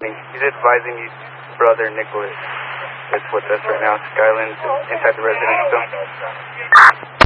He's advising his brother Nicholas. That's with us right now. Skyland's inside the residence still.